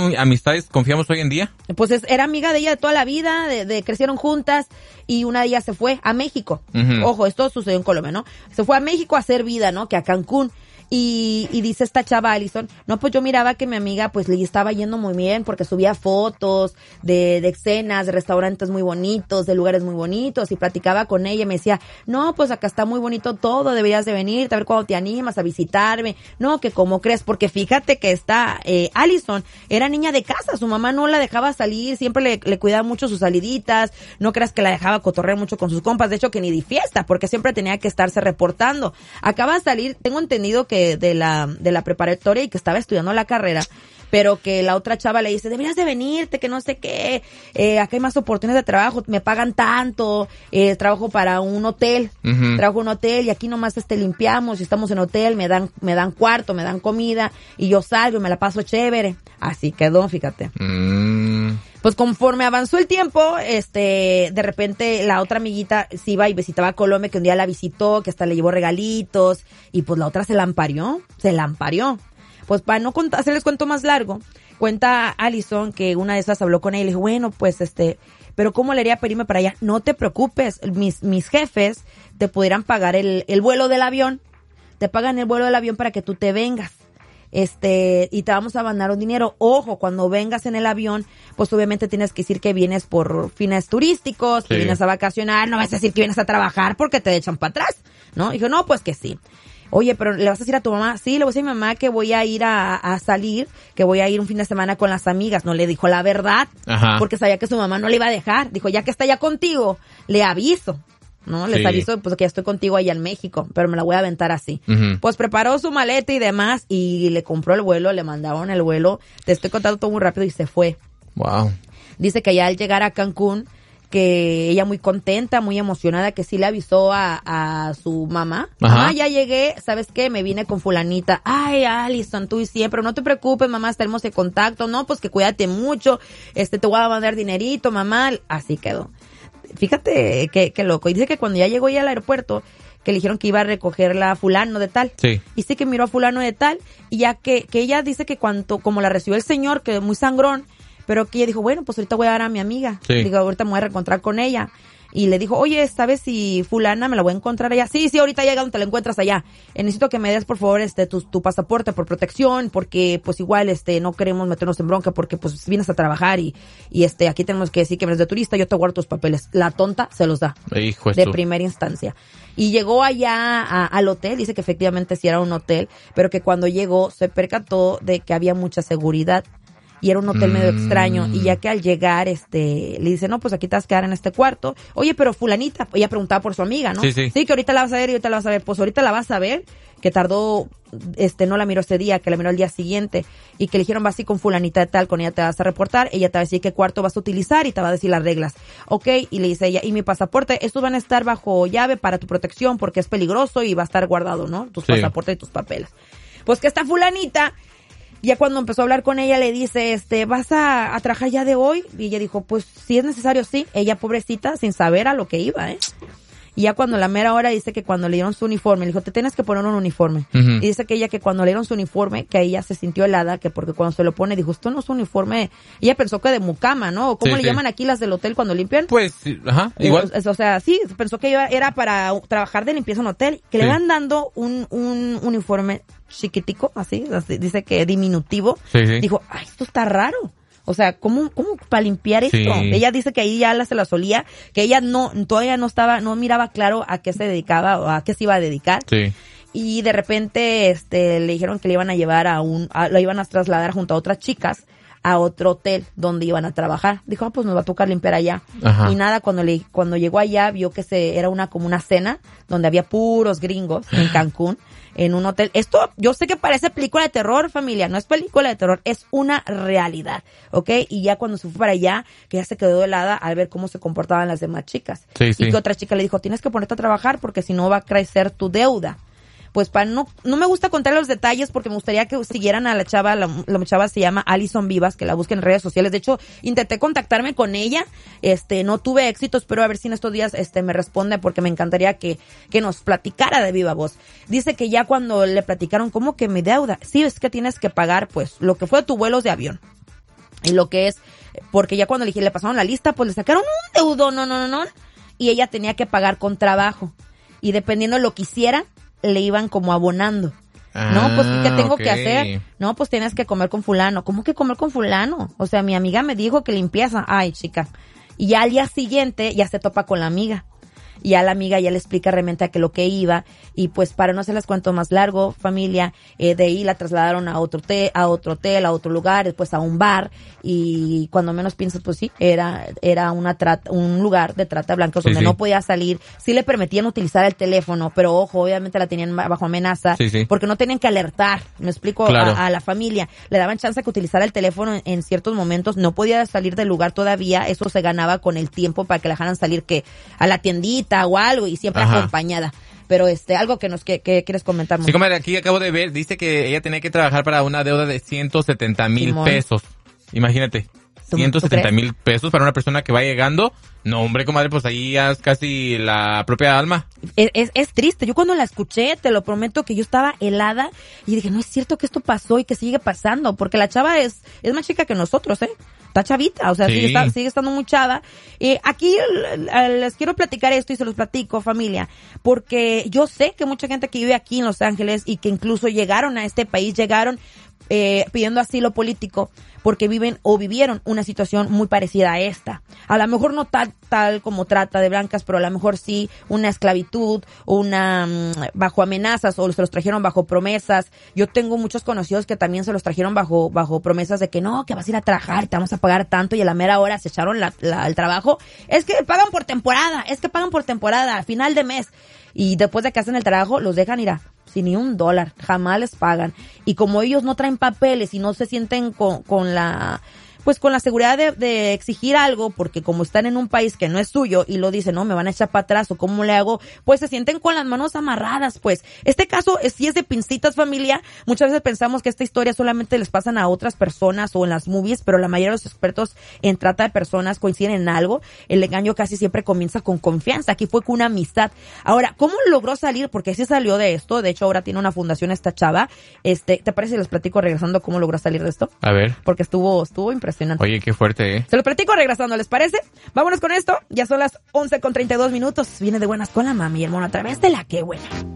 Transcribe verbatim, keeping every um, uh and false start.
amistades confiamos hoy en día? Pues es, era amiga de ella de toda la vida, de, de crecieron juntas y una de ellas se fue a México. Uh-huh. Ojo, esto sucedió en Colombia, ¿no? Se fue a México a hacer vida, ¿no? Que a Cancún. Y, y dice esta chava Alison, no, pues yo miraba que mi amiga pues le estaba yendo muy bien porque subía fotos de, de escenas, de restaurantes muy bonitos, de lugares muy bonitos y platicaba con ella y me decía, no, pues acá está muy bonito todo, deberías de venir, a ver cuándo te animas a visitarme, no, que cómo crees, porque fíjate que esta eh, Alison era niña de casa, su mamá no la dejaba salir, siempre le, le cuidaba mucho sus saliditas, no creas que la dejaba cotorrear mucho con sus compas, de hecho que ni de fiesta, porque siempre tenía que estarse reportando. Acaba de salir, tengo entendido que de la de la preparatoria y que estaba estudiando la carrera, pero que la otra chava le dice, deberías de venirte, que no sé qué, eh, acá hay más oportunidades de trabajo, me pagan tanto, eh, trabajo para un hotel, uh-huh. trabajo en un hotel y aquí nomás este limpiamos y estamos en hotel, me dan me dan cuarto, me dan comida y yo salgo y me la paso chévere. Así quedó, fíjate. Mm. Pues conforme avanzó el tiempo, este, de repente la otra amiguita se iba y visitaba a Colombia, que un día la visitó, que hasta le llevó regalitos, y pues la otra se la amparió, se la amparió. Pues para no contar, hacerles cuento más largo, cuenta Alison que una de esas habló con ella y le dijo, bueno, pues este, pero ¿cómo le haría para irme para allá? No te preocupes, mis, mis jefes te pudieran pagar el, el vuelo del avión, te pagan el vuelo del avión para que tú te vengas. Este, y te vamos a mandar un dinero. Ojo, cuando vengas en el avión, pues obviamente tienes que decir que vienes por fines turísticos, sí. que vienes a vacacionar, no vas a decir que vienes a trabajar porque te echan para atrás, ¿no? Y dijo, no, pues que sí. Oye, pero ¿le vas a decir a tu mamá? Sí, le voy a decir a mi mamá que voy a ir a, a salir, que voy a ir un fin de semana con las amigas. No le dijo la verdad, Ajá. porque sabía que su mamá no le iba a dejar. Dijo, ya que está ya contigo, le aviso. ¿no? Les sí. aviso, pues, que ya estoy contigo allá en México, pero me la voy a aventar así. Uh-huh. Pues preparó su maleta y demás, y le compró el vuelo, le mandaron el vuelo. Te estoy contando todo muy rápido y se fue. Wow. Dice que ya al llegar a Cancún, que ella muy contenta, muy emocionada, que sí le avisó a, a su mamá. Ajá. Mamá, ya llegué, ¿sabes qué? Me vine con fulanita. Ay, Alison, tú y siempre, no te preocupes, mamá, estaremos en contacto. No, pues que cuídate mucho, este, te voy a mandar dinerito, mamá. Así quedó. Fíjate qué qué loco. Y dice que cuando ya llegó ella al aeropuerto, que le dijeron que iba a recogerla a fulano de tal. Sí. Y sí que miró a fulano de tal, y ya que, que ella dice que cuanto, como la recibió el señor, que muy sangrón, pero que ella dijo, bueno, pues ahorita voy a dar a mi amiga. Sí. Digo, ahorita me voy a reencontrar con ella. Y le dijo, oye, ¿sabes si fulana me la voy a encontrar allá? Sí, sí, ahorita llega donde te la encuentras allá. Eh, necesito que me des, por favor, este, tu, tu pasaporte por protección, porque, pues, igual, este, no queremos meternos en bronca, porque, pues, vienes a trabajar y, y este, aquí tenemos que decir que eres de turista, yo te guardo tus papeles. La tonta se los da. Hijo de primera instancia. Y llegó allá a, al hotel, dice que efectivamente sí era un hotel, pero que cuando llegó se percató de que había mucha seguridad. Y era un hotel mm. medio extraño, y ya que al llegar, este, le dice, no, pues aquí te vas a quedar en este cuarto. Oye, pero fulanita, ella preguntaba por su amiga, ¿no? Sí, sí. Sí, que ahorita la vas a ver y ahorita la vas a ver. Pues ahorita la vas a ver, que tardó, este, no la miró ese día, que la miró el día siguiente, y que le dijeron, va así con fulanita de tal, con ella te vas a reportar, ella te va a decir qué cuarto vas a utilizar y te va a decir las reglas. Ok, y le dice ella, y mi pasaporte, estos van a estar bajo llave para tu protección porque es peligroso y va a estar guardado, ¿no? Tus sí. pasaportes y tus papeles. Pues que esta fulanita, ya cuando empezó a hablar con ella, le dice, este, ¿vas a, a trabajar ya de hoy? Y ella dijo, pues, si es necesario, sí. Ella, pobrecita, sin saber a lo que iba, ¿eh? Y ya cuando la mera hora dice que cuando le dieron su uniforme, le dijo, te tienes que poner un uniforme. Uh-huh. Y dice que ella que cuando le dieron su uniforme, que ella se sintió helada, que porque cuando se lo pone, dijo, esto no es un uniforme. Y ella pensó que de mucama, ¿no? ¿O cómo sí, le sí. llaman aquí las del hotel cuando limpian? Pues, ajá, igual. Eh, o, o sea, sí, pensó que era para trabajar de limpieza en hotel, que sí. le van dando un, un uniforme chiquitico, así, así, dice que diminutivo. Sí, sí. Dijo, ay, esto está raro. O sea, ¿cómo, cómo para limpiar esto? Sí. Ella dice que ahí ya la, se la solía, que ella no, todavía no estaba, no miraba claro a qué se dedicaba o a qué se iba a dedicar. Sí. Y de repente, este, le dijeron que le iban a llevar a un, a, lo iban a trasladar junto a otras chicas a otro hotel donde iban a trabajar. Dijo, ah, pues nos va a tocar limpiar allá. Ajá. Y nada, cuando le, cuando llegó allá, vio que se, era una, como una cena donde había puros gringos en Cancún. En un hotel. Esto, yo sé que parece película de terror, familia. No es película de terror, es una realidad, ¿ok? Y ya cuando se fue para allá, que ya se quedó helada al ver cómo se comportaban las demás chicas. Sí, y sí. que otra chica le dijo, tienes que ponerte a trabajar porque si no va a crecer tu deuda. Pues para no, no me gusta contar los detalles porque me gustaría que siguieran a la chava, la, la chava se llama Alison Vivas, que la busquen en redes sociales. De hecho, intenté contactarme con ella, este, no tuve éxito, espero a ver si en estos días, este, me responde porque me encantaría que, que nos platicara de viva voz. Dice que ya cuando le platicaron, ¿cómo que mi deuda? Sí, es que tienes que pagar, pues, lo que fue tu vuelos de avión. Y lo que es, porque ya cuando le, le pasaron la lista, pues le sacaron un deudo, no, no, no, no. Y ella tenía que pagar con trabajo. Y dependiendo de lo que hiciera, le iban como abonando. Ah, no, pues, ¿qué tengo okay. que hacer? No, pues tienes que comer con fulano. ¿Cómo que comer con fulano? O sea, mi amiga me dijo que limpieza. Ay, chica. Y ya al día siguiente ya se topa con la amiga. Y a la amiga ya le explica realmente a qué lo que iba. Y pues para no hacerles cuento más largo, familia, eh, de ahí la trasladaron a otro hotel, a otro hotel, a otro lugar, después a un bar. Y cuando menos piensas, pues sí, era, era una trata, un lugar de trata de blancos sí, donde sí. no podía salir. Sí le permitían utilizar el teléfono, pero ojo, obviamente la tenían bajo amenaza. Sí, sí. Porque no tenían que alertar, me explico, claro. a, a la familia. Le daban chance que utilizara el teléfono en, en ciertos momentos. No podía salir del lugar todavía. Eso se ganaba con el tiempo para que la dejaran salir que a la tiendita o algo y siempre Ajá. acompañada. Pero este, algo que nos que, que quieres comentar. Sí, comadre, aquí acabo de ver, dice que ella tenía que trabajar para una deuda de ciento setenta mil pesos. Imagínate, ciento setenta mil pesos para una persona que va llegando. No, hombre, comadre, pues ahí ya es casi la propia alma. Es, es, es triste. Yo cuando la escuché, te lo prometo que yo estaba helada y dije, no es cierto que esto pasó y que sigue pasando, porque la chava es, es más chica que nosotros, ¿eh? Está chavita, o sea, sí. sigue, está, sigue estando muy chava. Eh, aquí les quiero platicar esto y se los platico, familia, porque yo sé que mucha gente que vive aquí en Los Ángeles y que incluso llegaron a este país, llegaron eh, pidiendo asilo político, porque viven o vivieron una situación muy parecida a esta. A lo mejor no tal, tal como trata de blancas, pero a lo mejor sí una esclavitud, una um, bajo amenazas o se los trajeron bajo promesas. Yo tengo muchos conocidos que también se los trajeron bajo bajo promesas de que no, que vas a ir a trabajar, te vamos a pagar tanto y a la mera hora se echaron la, la, el trabajo. Es que pagan por temporada, es que pagan por temporada, a final de mes. Y después de que hacen el trabajo, los dejan ir a sin ni un dólar, jamás les pagan. Y como ellos no traen papeles y no se sienten con, con la, pues con la seguridad de, de exigir algo, porque como están en un país que no es suyo y lo dicen, no, me van a echar para atrás o cómo le hago, pues se sienten con las manos amarradas, pues. Este caso es, sí es de pincitas, familia. Muchas veces pensamos que esta historia solamente les pasan a otras personas o en las movies, pero la mayoría de los expertos en trata de personas coinciden en algo. El engaño casi siempre comienza con confianza. Aquí fue con una amistad. Ahora, ¿cómo logró salir? Porque sí salió de esto. De hecho, ahora tiene una fundación esta chava. Este, ¿te parece si les platico regresando cómo logró salir de esto? A ver. Porque estuvo, estuvo impresionante. Oye, qué fuerte, ¿eh? Se lo platico regresando, ¿les parece? Vámonos con esto. Ya son las once con treinta y dos minutos. Viene de buenas con la mami, hermano, a través de La Que Buena.